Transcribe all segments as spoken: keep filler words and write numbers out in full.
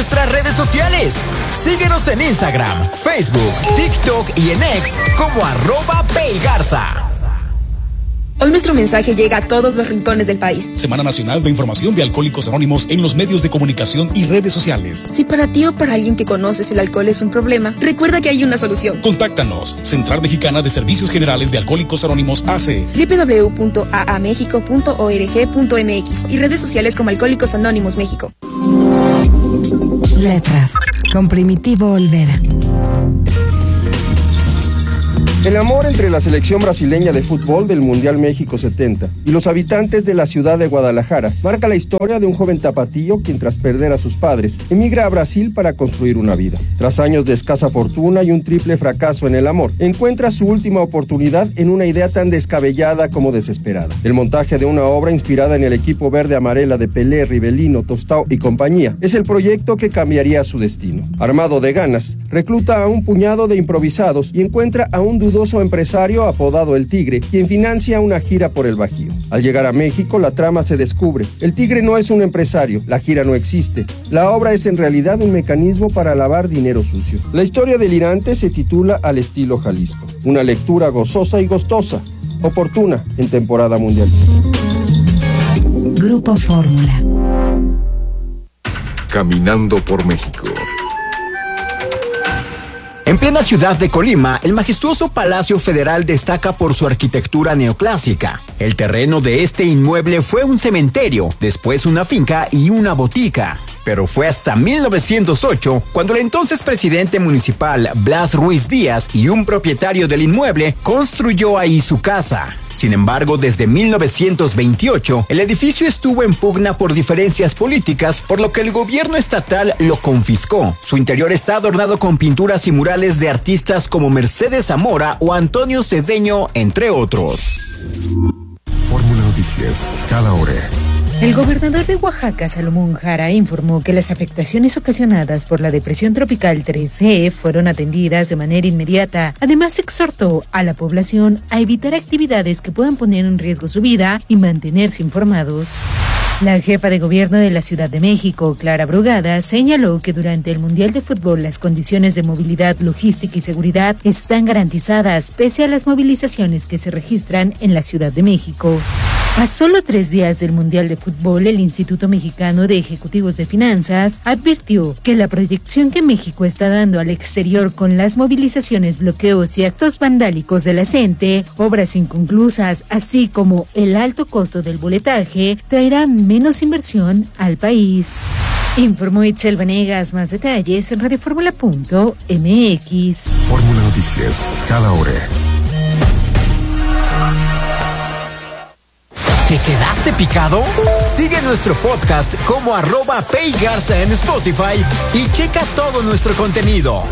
nuestras redes sociales. Síguenos en Instagram, Facebook, TikTok y en X como arroba Peigarza. Hoy nuestro mensaje llega a todos los rincones del país. Semana Nacional de Información de Alcohólicos Anónimos en los medios de comunicación y redes sociales. Si para ti o para alguien que conoces el alcohol es un problema, recuerda que hay una solución. Contáctanos. Central Mexicana de Servicios Generales de Alcohólicos Anónimos A C. doble u doble u doble u punto a a mexico punto org punto m x y redes sociales como Alcohólicos Anónimos México. Letras, con Primitivo Olvera. El amor entre la selección brasileña de fútbol del Mundial México setenta y los habitantes de la ciudad de Guadalajara marca la historia de un joven tapatío quien, tras perder a sus padres, emigra a Brasil para construir una vida. Tras años de escasa fortuna y un triple fracaso en el amor, encuentra su última oportunidad en una idea tan descabellada como desesperada. El montaje de una obra inspirada en el equipo verde amarela de Pelé, Rivelino, Tostao y compañía es el proyecto que cambiaría su destino. Armado de ganas, recluta a un puñado de improvisados y encuentra a un dudoso empresario apodado El Tigre, quien financia una gira por el Bajío. Al llegar a México, la trama se descubre. El Tigre no es un empresario, la gira no existe. La obra es en realidad un mecanismo para lavar dinero sucio. La historia delirante se titula Al estilo Jalisco. Una lectura gozosa y gustosa, oportuna en temporada mundial. Grupo Fórmula. Caminando por México. En plena ciudad de Colima, el majestuoso Palacio Federal destaca por su arquitectura neoclásica. El terreno de este inmueble fue un cementerio, después una finca y una botica. Pero fue hasta mil novecientos ocho cuando el entonces presidente municipal Blas Ruiz Díaz y un propietario del inmueble construyó ahí su casa. Sin embargo, desde mil novecientos veintiocho, el edificio estuvo en pugna por diferencias políticas, por lo que el gobierno estatal lo confiscó. Su interior está adornado con pinturas y murales de artistas como Mercedes Zamora o Antonio Cedeño, entre otros. Fórmula Noticias, cada hora. El gobernador de Oaxaca, Salomón Jara, informó que las afectaciones ocasionadas por la depresión tropical tres G fueron atendidas de manera inmediata. Además, exhortó a la población a evitar actividades que puedan poner en riesgo su vida y mantenerse informados. La jefa de gobierno de la Ciudad de México, Clara Brugada, señaló que durante el Mundial de Fútbol las condiciones de movilidad, logística y seguridad están garantizadas pese a las movilizaciones que se registran en la Ciudad de México. A solo tres días del Mundial de Fútbol, el Instituto Mexicano de Ejecutivos de Finanzas advirtió que la proyección que México está dando al exterior con las movilizaciones, bloqueos y actos vandálicos de la gente, obras inconclusas, así como el alto costo del boletaje, traerá menos inversión al país. Informó Itzel Vanegas. Más detalles en radioformula punto m x. Fórmula Noticias, cada hora. ¿Te quedaste picado? Sigue nuestro podcast como arroba Peigarza en Spotify y checa todo nuestro contenido.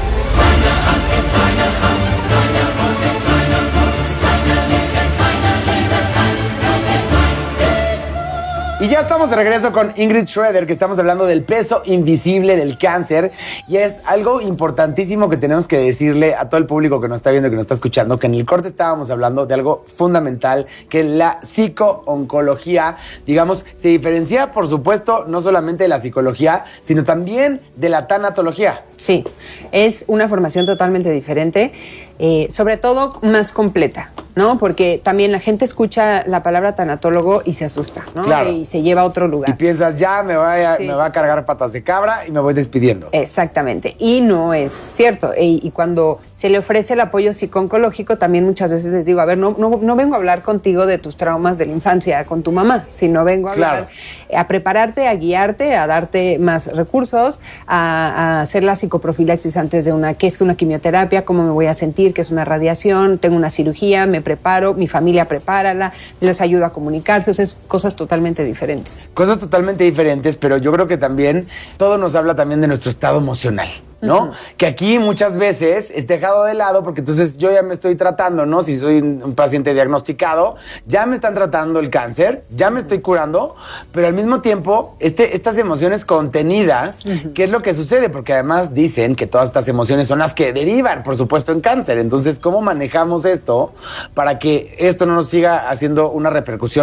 Y ya estamos de regreso con Ingrid Schroeder, que estamos hablando del peso invisible del cáncer. Y es algo importantísimo que tenemos que decirle a todo el público que nos está viendo, que nos está escuchando, que en el corte estábamos hablando de algo fundamental, que la psico-oncología, digamos, se diferencia, por supuesto, no solamente de la psicología, sino también de la tanatología. Sí, es una formación totalmente diferente, eh, sobre todo más completa, ¿no? Porque también la gente escucha la palabra tanatólogo y se asusta, ¿no? Claro. Y se lleva a otro lugar. Y piensas, ya me, voy a, Sí, me va a cargar patas de cabra y me voy despidiendo. Exactamente, y no es cierto. Y, y cuando se le ofrece el apoyo psico-oncológico, también muchas veces les digo, a ver, no, no, no vengo a hablar contigo de tus traumas de la infancia con tu mamá, sino vengo a hablar, claro, a prepararte, a guiarte, a darte más recursos, a, a hacer la psicoprofilaxis antes de una, qué es una quimioterapia, cómo me voy a sentir, qué es una radiación, tengo una cirugía, me preparo, mi familia prepárala, les ayudo a comunicarse, o sea, es cosas totalmente diferentes. Cosas totalmente diferentes, pero yo creo que también todo nos habla también de nuestro estado emocional, ¿no? Uh-huh. Que aquí muchas veces es dejado de lado porque entonces yo ya me estoy tratando, ¿no? Si soy un, un paciente diagnosticado, ya me están tratando el cáncer, ya me estoy curando, pero al mismo tiempo este, estas emociones contenidas, uh-huh, ¿qué es lo que sucede? Porque además dicen que todas estas emociones son las que derivan, por supuesto, en cáncer. Entonces, ¿cómo manejamos esto para que esto no nos siga haciendo una repercusión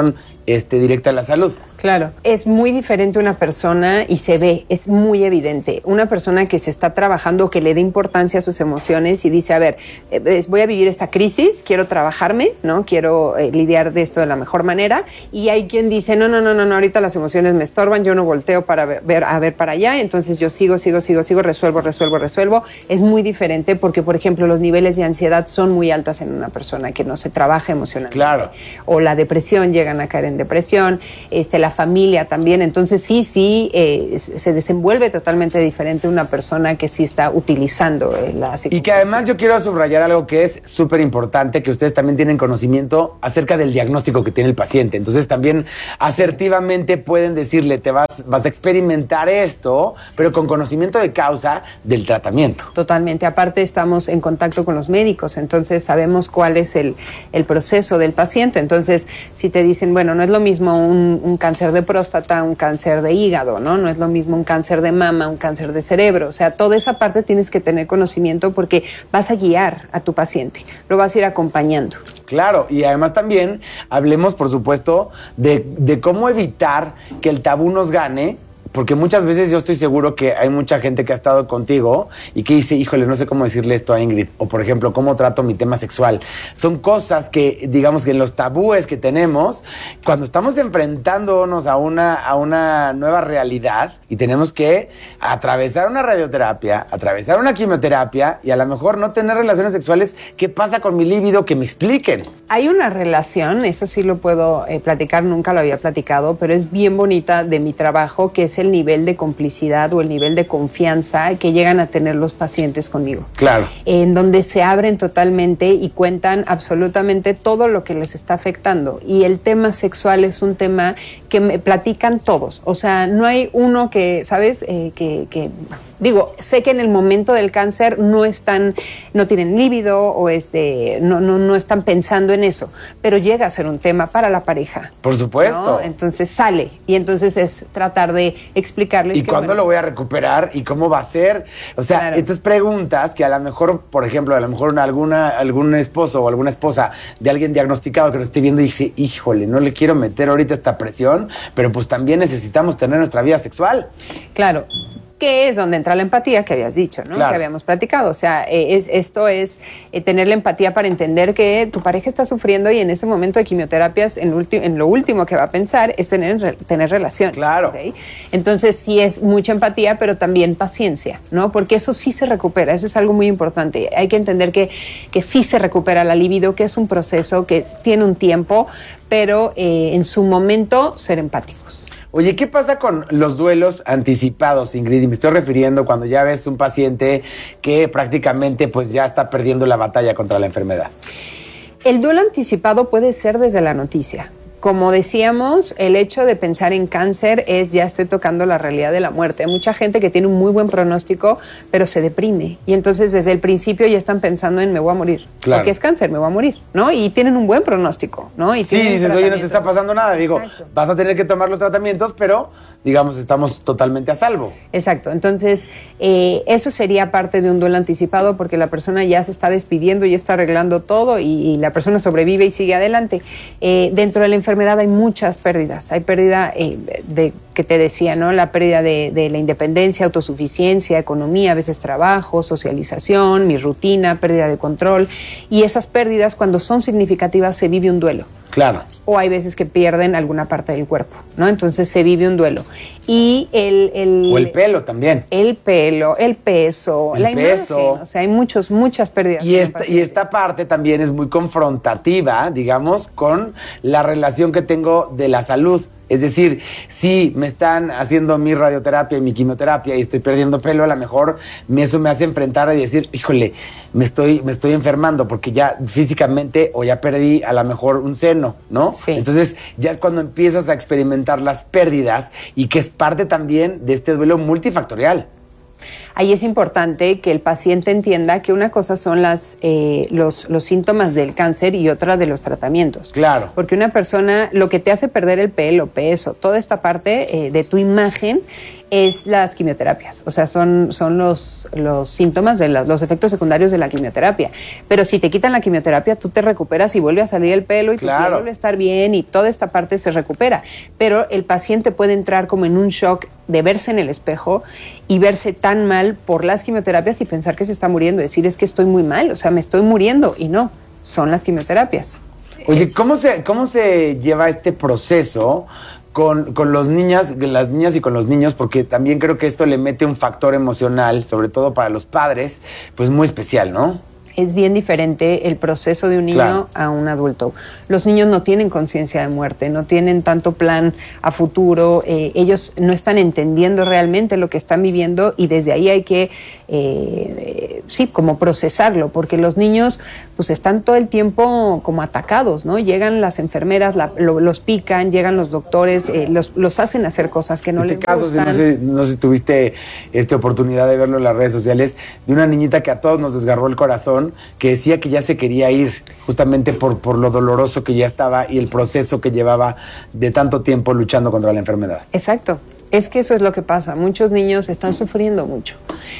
este, directa a la salud. Claro, es muy diferente una persona y se ve, es muy evidente. Una persona que se está trabajando, que le dé importancia a sus emociones y dice, a ver, eh, voy a vivir esta crisis, quiero trabajarme, ¿no? Quiero eh, lidiar de esto de la mejor manera. Y hay quien dice, no, no, no, no, no, ahorita las emociones me estorban, yo no volteo para ver, ver, a ver para allá, entonces yo sigo, sigo, sigo, sigo, resuelvo, resuelvo, resuelvo. Es muy diferente porque, por ejemplo, los niveles de ansiedad son muy altas en una persona que no se trabaja emocionalmente. Claro. O la depresión, llegan a caer en depresión, este, la familia también. Entonces sí, sí, eh, se desenvuelve totalmente diferente una persona que sí está utilizando eh, la psicología. Y que además yo quiero subrayar algo que es súper importante, que ustedes también tienen conocimiento acerca del diagnóstico que tiene el paciente. Entonces también asertivamente pueden decirle, te vas, vas a experimentar esto, pero con conocimiento de causa del tratamiento. Totalmente. Aparte estamos en contacto con los médicos, entonces sabemos cuál es el, el proceso del paciente. Entonces, si te dicen, bueno, no es lo mismo un, un cáncer de próstata, un cáncer de hígado, ¿no? No es lo mismo un cáncer de mama, un cáncer de cerebro. O sea, toda esa parte tienes que tener conocimiento porque vas a guiar a tu paciente, lo vas a ir acompañando. Claro, y además también hablemos, por supuesto, de, de cómo evitar que el tabú nos gane. Porque muchas veces yo estoy seguro que hay mucha gente que ha estado contigo y que dice, híjole, no sé cómo decirle esto a Ingrid. O, por ejemplo, cómo trato mi tema sexual. Son cosas que, digamos, que en los tabúes que tenemos, cuando estamos enfrentándonos a una, a una nueva realidad y tenemos que atravesar una radioterapia, atravesar una quimioterapia y a lo mejor no tener relaciones sexuales, ¿qué pasa con mi líbido? Que me expliquen. Hay una relación, eso sí lo puedo eh, platicar, nunca lo había platicado, pero es bien bonita de mi trabajo, que es el nivel de complicidad o el nivel de confianza que llegan a tener los pacientes conmigo. Claro. En donde se abren totalmente y cuentan absolutamente todo lo que les está afectando. Y el tema sexual es un tema que me platican todos. O sea, no hay uno que, ¿sabes? Eh, que, que, digo, sé que en el momento del cáncer no están, no tienen líbido o este, no, no, no están pensando en eso, pero llega a ser un tema para la pareja. Por supuesto. ¿No? Entonces sale y entonces es tratar de explicarles. ¿Y que, cuándo bueno, lo voy a recuperar? ¿Y cómo va a ser? O sea, claro. Estas preguntas que a lo mejor, por ejemplo, a lo mejor alguna, algún esposo o alguna esposa de alguien diagnosticado que nos esté viendo y dice, híjole, no le quiero meter ahorita esta presión, pero pues también necesitamos tener nuestra vida sexual. Claro. Que es donde entra la empatía que habías dicho, ¿no? Claro. Que habíamos platicado. O sea, eh, es, esto es eh, tener la empatía para entender que tu pareja está sufriendo y en ese momento de quimioterapias, en, ulti- en lo último que va a pensar es tener, re- tener relaciones. Claro. ¿Okay? Entonces sí es mucha empatía, pero también paciencia, ¿no? Porque eso sí se recupera, eso es algo muy importante. Hay que entender que, que sí se recupera la libido, que es un proceso que tiene un tiempo, pero eh, en su momento ser empáticos. Oye, ¿qué pasa con los duelos anticipados, Ingrid? Y me estoy refiriendo cuando ya ves un paciente que prácticamente pues ya está perdiendo la batalla contra la enfermedad. El duelo anticipado puede ser desde la noticia. Como decíamos, el hecho de pensar en cáncer es ya estoy tocando la realidad de la muerte. Hay mucha gente que tiene un muy buen pronóstico, pero se deprime. Y entonces desde el principio ya están pensando en me voy a morir. Claro. Porque es cáncer, me voy a morir, ¿no? Y tienen un buen pronóstico, ¿no? Y Sí, dices, oye, no te está pasando nada. Digo, Exacto. vas a tener que tomar los tratamientos, pero, digamos, estamos totalmente a salvo. Exacto, entonces eh, eso sería parte de un duelo anticipado porque la persona ya se está despidiendo, ya está arreglando todo y, y la persona sobrevive y sigue adelante. Eh, dentro de la enfermedad hay muchas pérdidas, hay pérdida eh, de que te decía, ¿no? La pérdida de, de la independencia, autosuficiencia, economía, a veces trabajo, socialización, mi rutina, pérdida de control y esas pérdidas cuando son significativas se vive un duelo. Claro. O hay veces que pierden alguna parte del cuerpo, ¿no? Entonces se vive un duelo. Y el... el O el pelo también. El pelo, el peso, El la peso. imagen. O sea, hay muchos, muchas pérdidas. Y esta, y esta parte también es muy confrontativa, digamos, con la relación que tengo de la salud. Es decir, si me están haciendo mi radioterapia y mi quimioterapia y estoy perdiendo pelo, a lo mejor me, eso me hace enfrentar y decir, híjole, me estoy, me estoy enfermando porque ya físicamente o ya perdí a lo mejor un seno, ¿no? Sí. Entonces ya es cuando empiezas a experimentar las pérdidas y que es parte también de este duelo multifactorial. Ahí es importante que el paciente entienda que una cosa son las, eh, los, los síntomas del cáncer y otra de los tratamientos. Claro. Porque una persona, lo que te hace perder el pelo, peso, toda esta parte eh, de tu imagen es las quimioterapias. O sea, son, son los, los síntomas, de la, los efectos secundarios de la quimioterapia. Pero si te quitan la quimioterapia, tú te recuperas y vuelve a salir el pelo y claro. tu piel vuelve a estar bien y toda esta parte se recupera. Pero el paciente puede entrar como en un shock de verse en el espejo y verse tan mal por las quimioterapias y pensar que se está muriendo. Decir, es que estoy muy mal, o sea, me estoy muriendo. Y no, son las quimioterapias. Oye, ¿cómo se, cómo se lleva este proceso con, con los niñas, las niñas y con los niños? Porque también creo que esto le mete un factor emocional, sobre todo para los padres, pues muy especial, ¿no? Es bien diferente el proceso de un niño claro. a un adulto. Los niños no tienen conciencia de muerte, no tienen tanto plan a futuro, eh, ellos no están entendiendo realmente lo que están viviendo y desde ahí hay que, eh, sí, como procesarlo, porque los niños pues están todo el tiempo como atacados, ¿no? Llegan las enfermeras, la, lo, los pican, llegan los doctores, eh, los, los hacen hacer cosas que no este les caso, gustan. Si no, sé, no sé si tuviste esta oportunidad de verlo en las redes sociales, de una niñita que a todos nos desgarró el corazón, que decía que ya se quería ir, justamente por, por lo doloroso que ya estaba y el proceso que llevaba de tanto tiempo luchando contra la enfermedad. Exacto. Es que eso es lo que pasa. Muchos niños están sufriendo mucho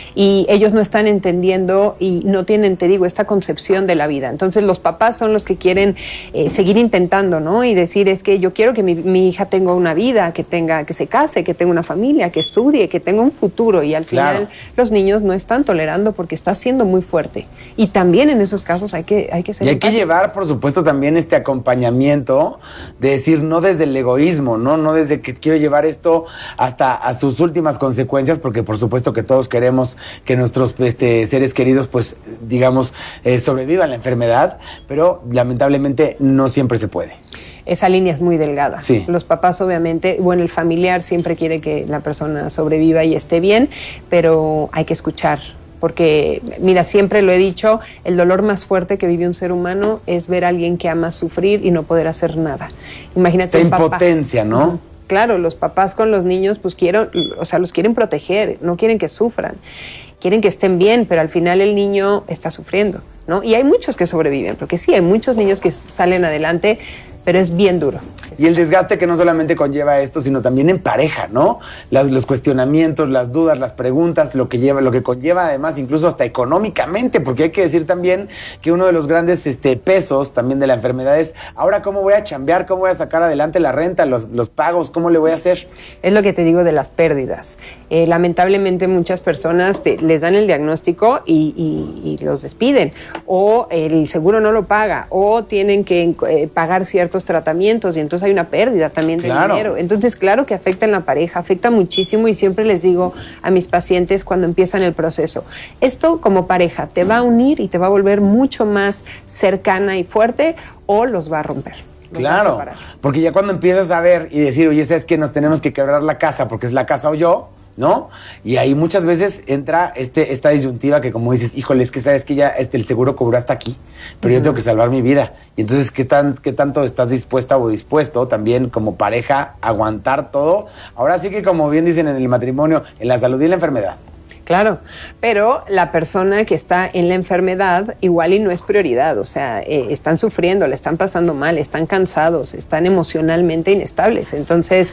y ellos no están entendiendo y no tienen, te digo, esta concepción de la vida. Entonces los papás son los que quieren eh, seguir intentando, ¿no? Y decir, es que yo quiero que mi, mi hija tenga una vida, que tenga, que se case, que tenga una familia, que estudie, que tenga un futuro. Y al final claro. los niños no están tolerando porque está siendo muy fuerte. Y también en esos casos hay que, hay que ser Y hay empáticos. Que llevar, por supuesto, también este acompañamiento de decir, no desde el egoísmo, ¿no? No desde que quiero llevar esto hasta a sus últimas consecuencias, porque por supuesto que todos queremos que nuestros este, seres queridos, pues, digamos, eh, sobrevivan la enfermedad, pero lamentablemente no siempre se puede. Esa línea es muy delgada. Sí. Los papás, obviamente, bueno, el familiar siempre quiere que la persona sobreviva y esté bien, pero hay que escuchar. Porque, mira, siempre lo he dicho, el dolor más fuerte que vive un ser humano es ver a alguien que ama sufrir y no poder hacer nada. Imagínate esta un papá. Impotencia, ¿no? Uh-huh. Claro, los papás con los niños, pues quieren, o sea, los quieren proteger, no quieren que sufran, quieren que estén bien, pero al final el niño está sufriendo, ¿no? Y hay muchos que sobreviven, porque sí, hay muchos niños que salen adelante, pero es bien duro. Y el desgaste que no solamente conlleva esto, sino también en pareja, ¿no? Las, los cuestionamientos, las dudas, las preguntas, lo que lleva, lo que conlleva además incluso hasta económicamente, porque hay que decir también que uno de los grandes este, pesos también de la enfermedad es, ahora cómo voy a chambear, cómo voy a sacar adelante la renta, los, los pagos, cómo le voy a hacer. Es lo que te digo de las pérdidas. Eh, lamentablemente muchas personas te, les dan el diagnóstico y, y, y los despiden, o el seguro no lo paga, o tienen que eh, pagar ciertos tratamientos y entonces hay una pérdida también de claro. dinero. Entonces, claro que afecta en la pareja, afecta muchísimo y siempre les digo a mis pacientes cuando empiezan el proceso, esto como pareja te va a unir y te va a volver mucho más cercana y fuerte o los va a romper. Claro, porque ya cuando empiezas a ver y decir, oye, ¿sabes qué? Nos tenemos que quebrar la casa porque es la casa o yo, ¿no? Y ahí muchas veces entra este, esta disyuntiva que como dices, híjole, es que sabes que ya este, el seguro cobró hasta aquí, pero uh-huh. yo tengo que salvar mi vida. Y entonces, ¿qué, tan, ¿qué tanto estás dispuesta o dispuesto también como pareja a aguantar todo? Ahora sí que como bien dicen en el matrimonio, en la salud y en la enfermedad. Claro, pero la persona que está en la enfermedad igual y no es prioridad, o sea, eh, están sufriendo, le están pasando mal, están cansados, están emocionalmente inestables. Entonces,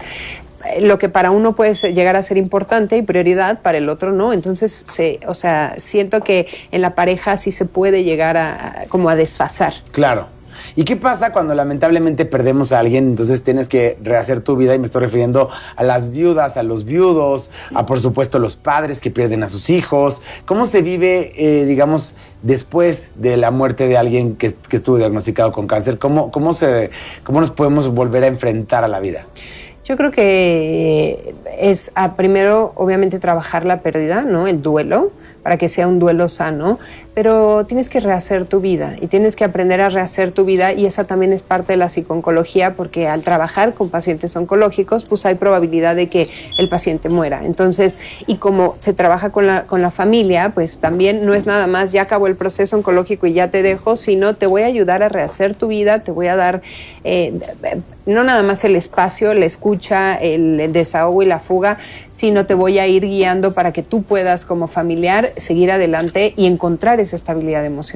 lo que para uno puede llegar a ser importante y prioridad, para el otro no. Entonces, se, o sea, siento que en la pareja sí se puede llegar a, a como a desfasar. Claro. ¿Y qué pasa cuando lamentablemente perdemos a alguien? Entonces tienes que rehacer tu vida y me estoy refiriendo a las viudas, a los viudos, a por supuesto los padres que pierden a sus hijos. ¿Cómo se vive, eh, digamos, después de la muerte de alguien que, que estuvo diagnosticado con cáncer? ¿Cómo, cómo, se, ¿Cómo nos podemos volver a enfrentar a la vida? Yo creo que es a primero, obviamente, trabajar la pérdida, ¿no? El duelo, para que sea un duelo sano, pero tienes que rehacer tu vida y tienes que aprender a rehacer tu vida y esa también es parte de la psicooncología porque al trabajar con pacientes oncológicos, pues hay probabilidad de que el paciente muera. Entonces, y como se trabaja con la, con la familia, pues también no es nada más, ya acabó el proceso oncológico y ya te dejo, sino te voy a ayudar a rehacer tu vida, te voy a dar eh, no nada más el espacio, la escucha, el, el desahogo y la fuga, sino te voy a ir guiando para que tú puedas como familiar seguir adelante y encontrar esa estabilidad emocional.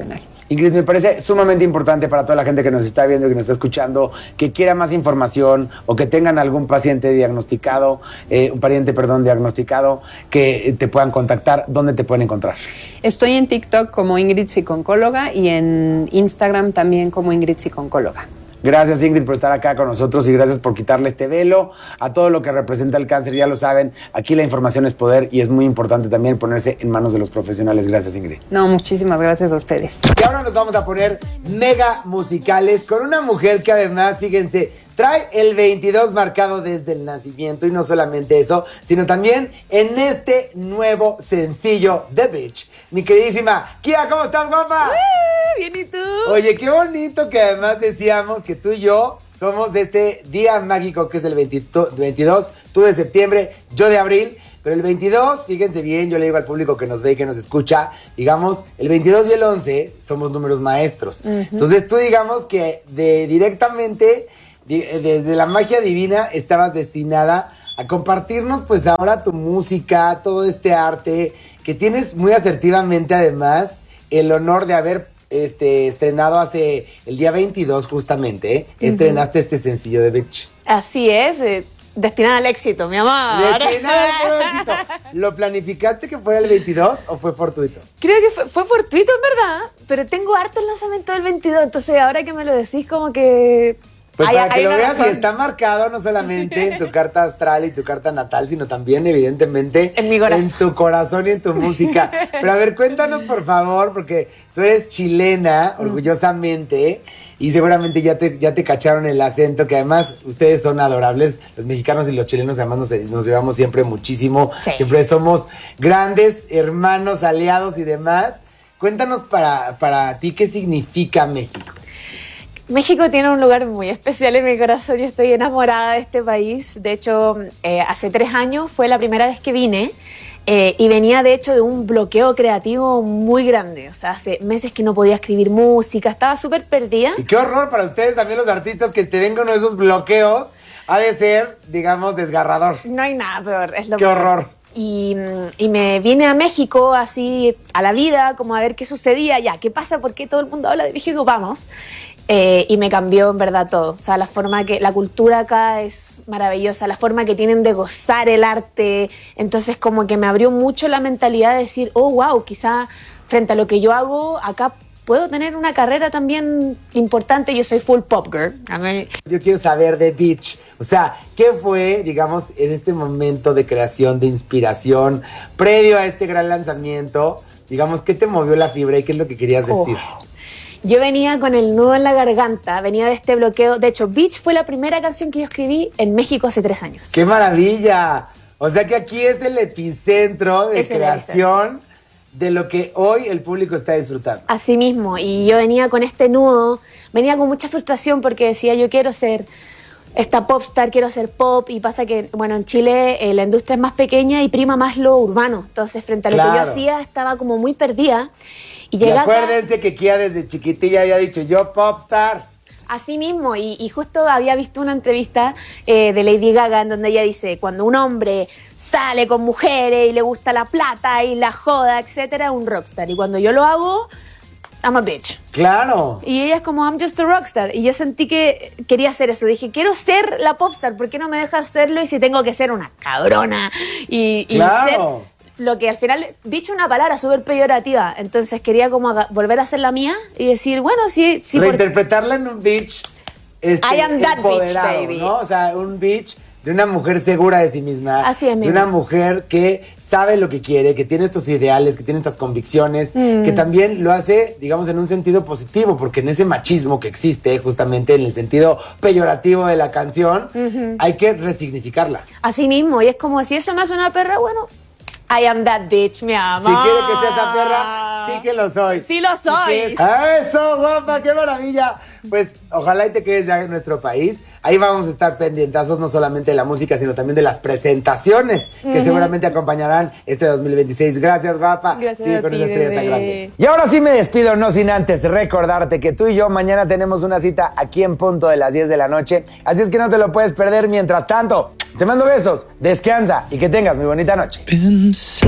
Ingrid, me parece sumamente importante para toda la gente que nos está viendo, que nos está escuchando, que quiera más información o que tengan algún paciente diagnosticado, eh, un pariente, perdón, diagnosticado, que te puedan contactar. ¿Dónde te pueden encontrar? Estoy en TikTok como Ingrid Psiconcóloga y en Instagram también como Ingrid Psiconcóloga. Gracias, Ingrid, por estar acá con nosotros y gracias por quitarle este velo a todo lo que representa el cáncer. Ya lo saben, aquí la información es poder y es muy importante también ponerse en manos de los profesionales. Gracias, Ingrid. No, muchísimas gracias a ustedes. Y ahora nos vamos a poner mega musicales con una mujer que además, fíjense, trae el veintidós marcado desde el nacimiento y no solamente eso, sino también en este nuevo sencillo, The Bitch. Mi queridísima Kia, ¿cómo estás, guapa? Uh, bien, ¿y tú? Oye, qué bonito que además decíamos que tú y yo somos de este día mágico que es el veintidós, tú de septiembre, yo de abril. Pero el veintidós, fíjense bien, yo le digo al público que nos ve y que nos escucha, digamos, el veintidós y el once somos números maestros. Uh-huh. Entonces tú digamos que de directamente, desde la magia divina, estabas destinada a compartirnos pues ahora tu música, todo este arte, que tienes muy asertivamente además el honor de haber este, estrenado hace el día veintidós justamente, ¿eh? Uh-huh. Estrenaste este sencillo de Bitch. Así es, eh. Destinada al éxito, mi amor. Destinada al éxito. ¿Lo planificaste que fuera el veintidós o fue fortuito? Creo que fue, fue fortuito, en verdad. Pero tengo harto el lanzamiento del veintidós. Entonces, ahora que me lo decís, como que... Pues hay, para que hay lo veas, razón. Y está marcado no solamente en tu carta astral y tu carta natal, sino también, evidentemente, en mi corazón. En tu corazón y en tu música. Pero a ver, cuéntanos, por favor, porque tú eres chilena, orgullosamente, y seguramente ya te, ya te cacharon el acento, que además ustedes son adorables, los mexicanos y los chilenos, además nos, nos llevamos siempre muchísimo, sí. Siempre somos grandes hermanos, aliados y demás. Cuéntanos para, para ti, ¿qué significa México? México tiene un lugar muy especial en mi corazón. Yo estoy enamorada de este país. De hecho, eh, hace tres años fue la primera vez que vine eh, y venía de hecho de un bloqueo creativo muy grande. O sea, hace meses que no podía escribir música, estaba súper perdida. Y qué horror para ustedes también los artistas que te vengan uno de esos bloqueos. Ha de ser, digamos, desgarrador. No hay nada peor, es lo Qué peor. horror. Y, y me vine a México así a la vida, como a ver qué sucedía. Ya, ¿qué pasa? ¿Por qué todo el mundo habla de México? Vamos. Eh, y me cambió en verdad todo. O sea, la forma que, la cultura acá es maravillosa, la forma que tienen de gozar el arte. Entonces como que me abrió mucho la mentalidad de decir, oh, wow, quizá frente a lo que yo hago acá puedo tener una carrera también importante. Yo soy full pop girl. A mí... Yo quiero saber de Bitch. O sea, ¿qué fue, digamos, en este momento de creación, de inspiración, previo a este gran lanzamiento? Digamos, ¿qué te movió la fibra y qué es lo que querías decir? Oh. Yo venía con el nudo en la garganta, venía de este bloqueo. De hecho, Bitch fue la primera canción que yo escribí en México hace tres años. ¡Qué maravilla! O sea que aquí es el epicentro de es creación de lo que hoy el público está disfrutando. Así mismo, y yo venía con este nudo, venía con mucha frustración porque decía, yo quiero ser esta popstar, quiero hacer pop, y pasa que, bueno, en Chile eh, la industria es más pequeña y prima más lo urbano. Entonces, frente a lo claro. que yo hacía, estaba como muy perdida. Y, y acuérdense acá, que Kia desde chiquitilla había dicho, yo popstar. Así mismo, y, y justo había visto una entrevista eh, de Lady Gaga en donde ella dice, cuando un hombre sale con mujeres y le gusta la plata y la joda, etcétera, es un rockstar. Y cuando yo lo hago, I'm a bitch. Claro. Y ella es como, I'm just a rockstar. Y yo sentí que quería hacer eso. Dije, quiero ser la popstar, ¿por qué no me dejas hacerlo? Y si tengo que ser una cabrona y, y claro. ser... Lo que al final, dicho una palabra súper peyorativa, entonces quería como volver a ser la mía y decir, bueno, sí... sí reinterpretarla por... en un bitch este, I am that bitch, baby. ¿no? O sea, un bitch de una mujer segura de sí misma. Así es, de una mujer que sabe lo que quiere, que tiene estos ideales, que tiene estas convicciones, mm. que también lo hace, digamos, en un sentido positivo, porque en ese machismo que existe, justamente en el sentido peyorativo de la canción, uh-huh. hay que resignificarla. Así mismo, y es como, si eso me hace una perra, bueno... I am that bitch, mi amor. Si quiere que sea esa perra, sí que lo soy. Sí lo soy. Es... ¡Eso, guapa! ¡Qué maravilla! Pues ojalá y te quedes ya en nuestro país. Ahí vamos a estar pendientazos no solamente de la música, sino también de las presentaciones que uh-huh. seguramente acompañarán este dos mil veintiséis. Gracias, guapa. Gracias Sigue a con ti, esa estrella bebé. tan grande. Y ahora sí me despido, no sin antes recordarte que tú y yo mañana tenemos una cita aquí en punto de las diez de la noche. Así es que no te lo puedes perder. Mientras tanto, te mando besos, descansa y que tengas muy bonita noche. Pensé